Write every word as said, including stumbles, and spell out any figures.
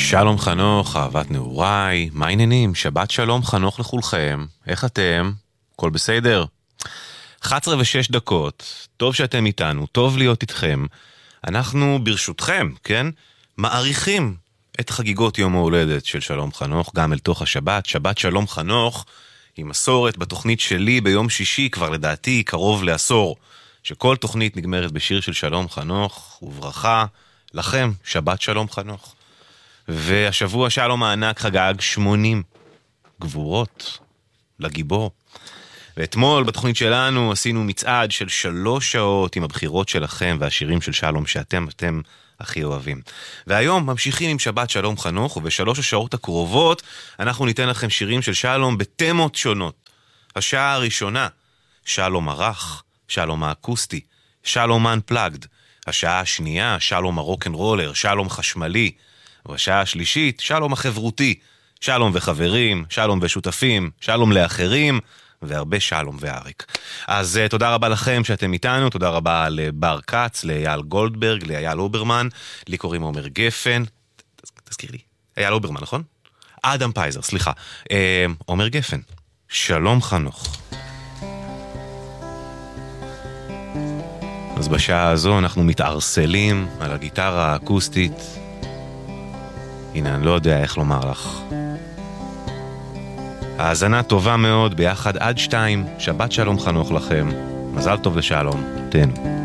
שלום חנוך, אהבת נעוריי, מה העניינים? שבת שלום חנוך לכולכם, איך אתם? הכל בסדר? אחת עשרה ושש דקות, טוב שאתם איתנו, טוב להיות איתכם. אנחנו ברשותכם, כן? מעריכים את חגיגות יום ההולדת של שלום חנוך, גם אל תוך השבת. שבת שלום חנוך היא מסורת בתוכנית שלי ביום שישי, כבר לדעתי קרוב לעשור, שכל תוכנית נגמרת בשיר של שלום חנוך, וברכה לכם, שבת שלום חנוך. והשבוע שלום הענק חגג שמונים גבורות לגיבור. ואתמול בתוכנית שלנו עשינו מצעד של שלוש שעות עם הבחירות שלכם והשירים של שלום שאתם אתם הכי אוהבים. והיום ממשיכים עם שבת שלום חנוך, ובשלוש השעות הקרובות אנחנו ניתן לכם שירים של שלום בתמות שונות. השעה הראשונה, שלום ערך, שלום האקוסטי, שלום אנפלאגד. השעה השנייה, שלום הרוק'נ'רולר, שלום חשמלי. ובשעה השלישית, שלום החברותי, שלום וחברים, שלום ושותפים, שלום לאחרים, והרבה שלום ואריק. אז uh, תודה רבה לכם שאתם איתנו, תודה רבה לבר קץ, לאייל גולדברג, לאייל אוברמן, לי קוראים עומר גפן, תזכיר לי, אייל אוברמן, נכון? אדם פייזר, סליחה, uh, עומר גפן, שלום חנוך. אז בשעה הזו אנחנו מתארסלים על הגיטרה האקוסטית, הנה, אני לא יודע איך לומר לך. האזנה טובה מאוד, ביחד עד שתיים, שבת שלום חנוך לכם, מזל טוב לשלום, תהנו.